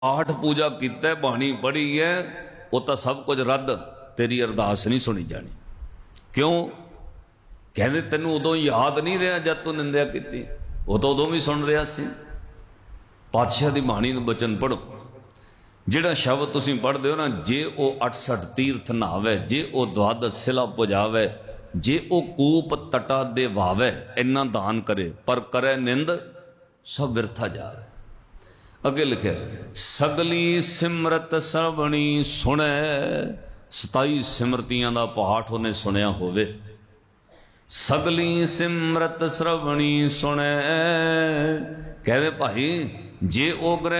पाठ पूजा किता बाणी पढ़ी है वो तो सब कुछ रद्द, तेरी अरदास नहीं सुनी जानी। क्यों? कहते तेनों उदों याद नहीं रहा जब तू निंदा की, वो तो उदों भी सुन रहा सी। पातशाह की बाणी बचन पढ़ो, जिहड़ा शब्द तुसीं पढ़दे हो ना, जे वो 68 तीर्थ नहावे, जे वो द्वादश सिला पुजावे, जे वो कूप तटा दे वावे, इन्ना दान करे पर करे निंद सब बिरथा जावे। अगे लिखे सगली सिमरत श्रवणी सुने, 27 सिमरतियां का पाठ उन्हें सुनिया होवे। सगली सिमरत श्रवणी सुने, कहवे भाई जे ओ ग्रह